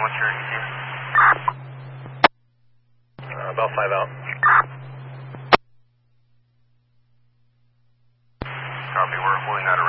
what's your ET? About 5 out. Copy, we're holding that